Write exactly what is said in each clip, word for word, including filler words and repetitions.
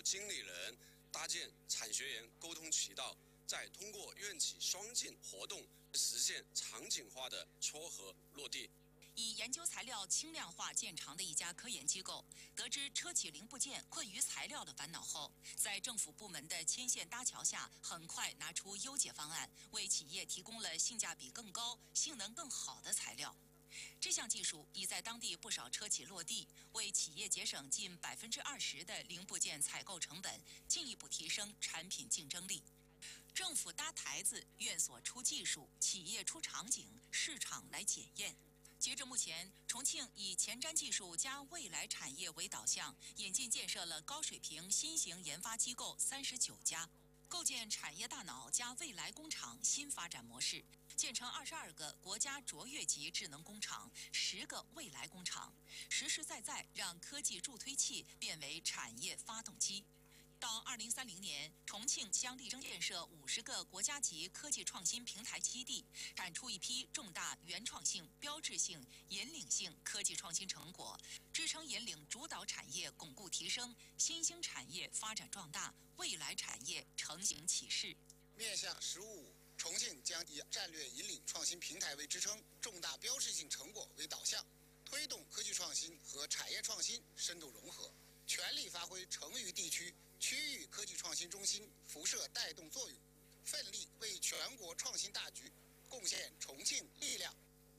经理人搭建产学研沟通渠道，再通过院企双进活动实现场景化的撮合落地。 以研究材料轻量化见长的一家科研机构，得知车企零部件困于材料的烦恼后，在政府部门的牵线搭桥下，很快拿出优解方案，为企业提供了性价比更高、性能更好的材料。这项技术已在当地不少车企落地，为企业节省近百分之二十的零部件采购成本，进一步提升产品竞争力。政府搭台子，院所出技术，企业出场景，市场来检验。截至目前，重庆以前瞻技术加未来产业为导向，引进建设了高水平新型研发机构三十九家，构建产业大脑加未来工厂新发展模式，建成二十二个国家卓越级智能工厂，十个未来工厂，实实在在让科技助推器变为产业发动机。到二零三零年，重庆将力争建设五十个国家级科技创新平台基地，产出一批重大原创性、标志性、引领性科技创新成果，支撑引领主导产业巩固提升，新兴产业发展壮大，未来产业成型起势。 面向“十五五”，重庆将以战略引领创新平台为支撑，重大标志性成果为导向，推动科技创新和产业创新深度融合，全力发挥成渝地区区域科技创新中心辐射带动作用，奋力为全国创新大局贡献重庆力量。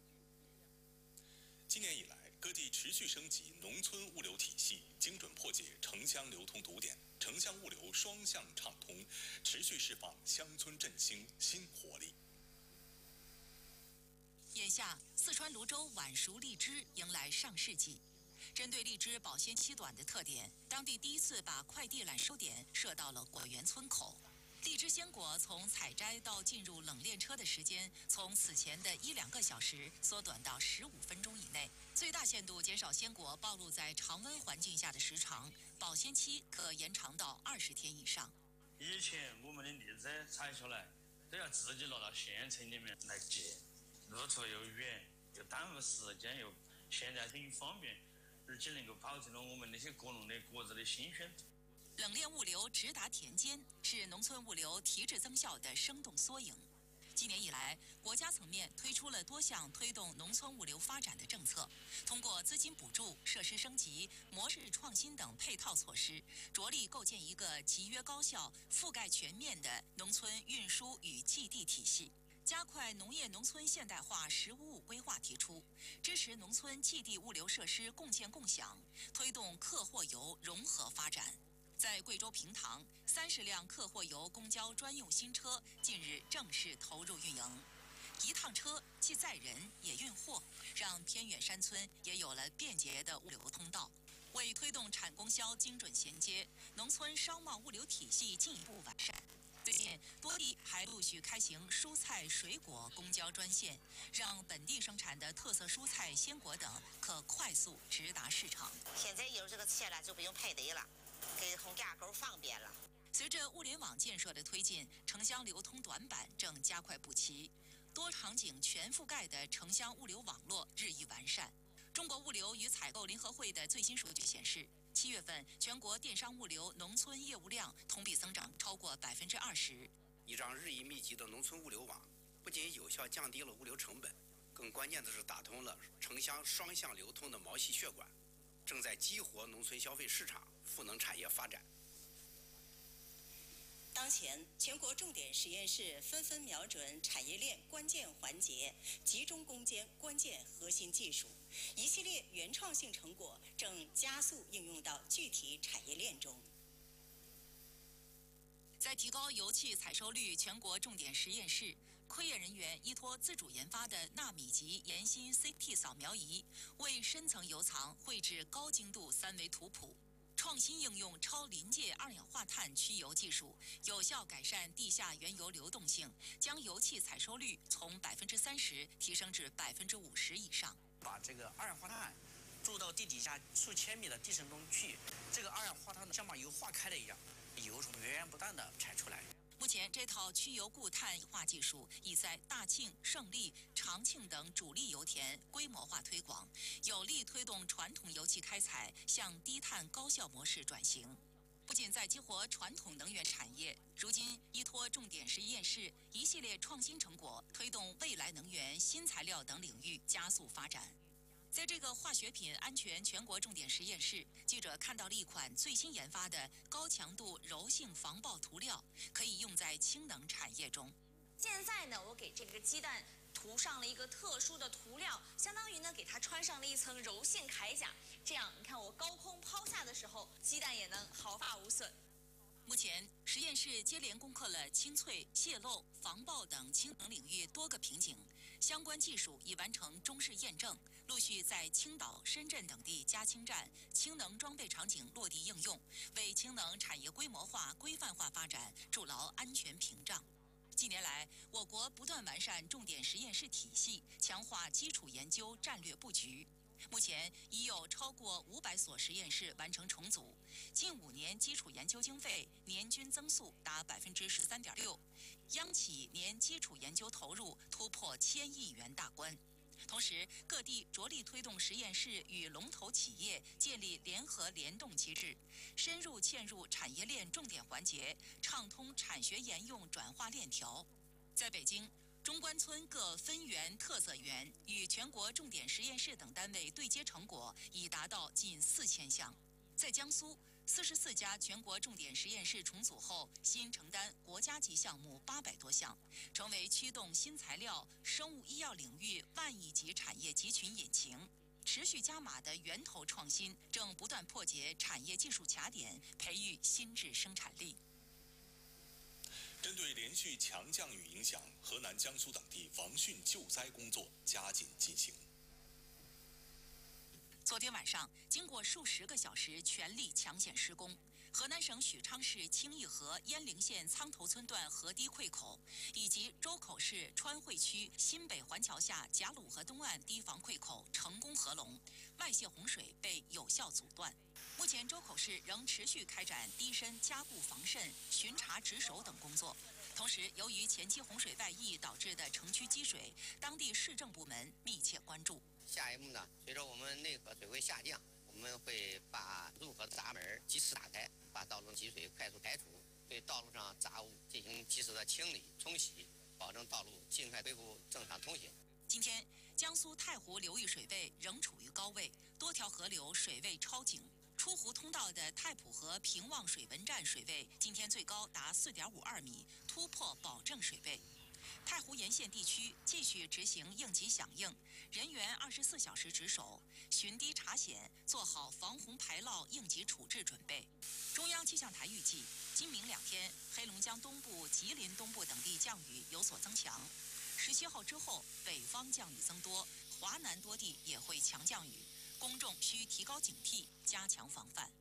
今年以来，各地持续升级农村物流体系，精准破解城乡流通堵点，城乡物流双向畅通，持续释放乡村振兴新活力。 眼下，四川泸州晚熟荔枝迎来上市季。针对荔枝保鲜期短的特点，当地第一次把快递揽收点设到了果园村口。荔枝鲜果从采摘到进入冷链车的时间，从此前的一两个小时缩短到十五分钟以内，最大限度减少鲜果暴露在常温环境下的时长，保鲜期可延长到二十天以上。 以前我们的荔枝采下来都要自己落到县城里面来接，路途又远，又耽误时间，又现在很方便。而且能够保证了我们那些果农的果子的新鲜度。 冷链物流直达田间，是农村物流提质增效的生动缩影。今年以来，国家层面推出了多项推动农村物流发展的政策，通过资金补助、设施升级、模式创新等配套措施，着力构建一个集约高效、覆盖全面的农村运输与寄递体系。加快农业农村现代化“十五五”规划提出，支持农村寄递物流设施共建共享，推动客货游融合发展。在贵州平塘，三十辆客货游公交专用新车近日正式投入运营。一趟车既载人也运货，让偏远山村也有了便捷的物流通道。为推动产供销精准衔接，农村商贸物流体系进一步完善。最近，多地还陆续开行蔬菜、水果公交专线，让本地生产的特色蔬菜、鲜果等可快速直达市场。 现在有这个车了，就不用排队了，给从架构方便了。 随着物联网建设的推进，城乡流通短板正加快补齐，多场景全覆盖的城乡物流网络日益完善。中国物流与采购联合会的最新数据显示，七月份全国电商物流农村业务量同比增长超过百分之二十。 一张日益密集的农村物流网，不仅有效降低了物流成本，更关键的是打通了城乡双向流通的毛细血管，正在激活农村消费市场，赋能产业发展。 当前，全国重点实验室纷纷瞄准产业链关键环节，集中攻坚关键核心技术，一系列原创性成果正加速应用到具体产业链中。 在提高油气采收率，全国重点实验室科研人员依托自主研发的纳米级岩芯 C T 扫描仪，为深层油藏绘制高精度三维图谱。创新应用超临界二氧化碳驱油技术，有效改善地下原油流动性，将油气采收率从百分之三十提升至百分之五十以上。 把这个二氧化碳注到地底下数千米的地层中去，这个二氧化碳像把油化开了一样，油从源源不断的产出来。 目前，这套驱油固碳化技术已在大庆、胜利、长庆等主力油田规模化推广，有力推动传统油气开采向低碳高效模式转型。不仅在在激活传统能源产业，如今依托重点实验室一系列创新成果，推动未来能源、新材料等领域加速发展。在这个化学品安全全国重点实验室，记者看到了一款最新研发的高强度柔性防爆涂料，可以用在氢能产业中。 现在呢，我给这个鸡蛋涂上了一个特殊的涂料，相当于呢给它穿上了一层柔性铠甲。这样，你看我高空抛下的时候，鸡蛋也能毫发无损。 目前，实验室接连攻克了清脆、泄漏、防爆等氢能领域多个瓶颈，相关技术已完成中试验证，陆续在青岛、深圳等地加氢站、氢能装备场景落地应用，为氢能产业规模化、规范化发展筑牢安全屏障。近年来，我国不断完善重点实验室体系，强化基础研究战略布局。目前已有超过五百所实验室完成重组，近五年基础研究经费年均增速达百分之十三点六，央企年基础研究投入突破千亿元大关。同时，各地着力推动实验室与龙头企业建立联合联动机制，深入嵌入产业链重点环节，畅通产学研用转化链条。在北京，中关村各分园、特色园与全国重点实验室等单位对接成果已达到近四千项。在江苏，四十四家全国重点实验室重组后，新承担国家级项目八百多项，成为驱动新材料、生物医药领域万亿级产业集群引擎。持续加码的源头创新正不断破解产业技术卡点，培育新质生产力。 针对连续强降雨影响，河南、江苏等地防汛救灾工作加紧进行。 昨天晚上，经过数十个小时全力抢险施工，河南省许昌市清义河鄢陵县苍头村段河堤溃口，以及周口市川汇区新北环桥下贾鲁河东岸堤防溃口成功合龙，外泄洪水被有效阻断。目前，周口市仍持续开展堤深加固防渗、巡查值守等工作。同时，由于前期洪水外溢导致的城区积水，当地市政部门密切关注。 下一步呢，随着我们内河水位下降，我们会把入河闸门及时打开，把道路积水快速排除，对道路上杂物进行及时的清理冲洗，保证道路尽快恢复正常通行。 今天，江苏太湖流域水位仍处于高位，多条河流水位超警。出湖通道的太浦河平望水文站水位今天最高达四点五二米，突破保证水位。太湖沿线地区继续执行应急响应，人员二十四小时值守，巡堤查险，做好防洪排涝应急处置准备。中央气象台预计，今明两天，黑龙江东部、吉林东部等地降雨有所增强。十七号之后，北方降雨增多，华南多地也会强降雨，公众需提高警惕，加强防范。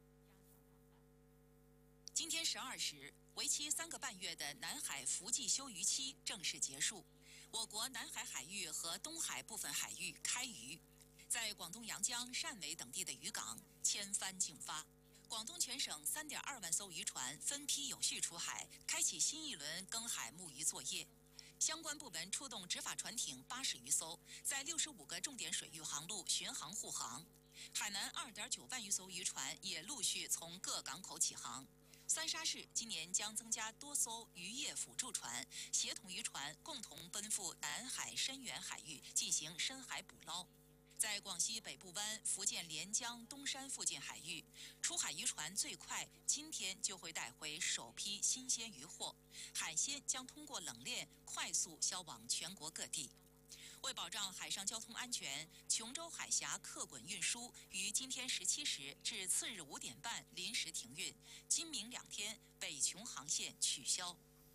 今天十二时，为期三个半月的南海伏季休渔期正式结束，我国南海海域和东海部分海域开渔，在广东阳江、汕尾等地的渔港千帆竞发。广东全省三点二万艘渔船分批有序出海，开启新一轮耕海牧渔作业。相关部门出动执法船艇八十余艘，在六十五个重点水域航路巡航护航。海南二点九万余艘渔船也陆续从各港口起航。三沙市今年将增加多艘渔业辅助船，协同渔船共同奔赴南海深远海域进行深海捕捞。在广西北部湾、福建连江、东山附近海域，出海渔船最快今天就会带回首批新鲜渔获，海鲜将通过冷链快速销往全国各地。为保障海上交通安全，琼州海峡客滚运输于今天十七时至次日五点半临时停运，今明两天北琼航线取消。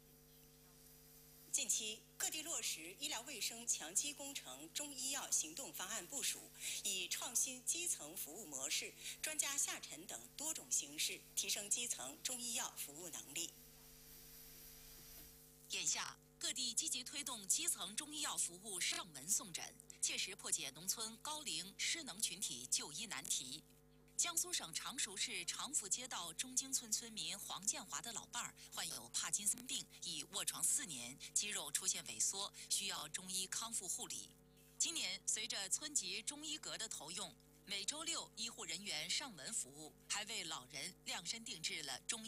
近期，各地落实医疗卫生强基工程中医药行动方案部署，以创新基层服务模式、专家下沉等多种形式，提升基层中医药服务能力。 眼下，各地积极推动基层中医药服务上门送诊，切实破解农村高龄失能群体就医难题。江苏省常熟市长福街道中京村村民黄建华的老伴儿患有帕金森病，已卧床四年，肌肉出现萎缩，需要中医康复护理。今年随着村级中医阁的投用，每周六医护人员上门服务，还为老人量身定制了中医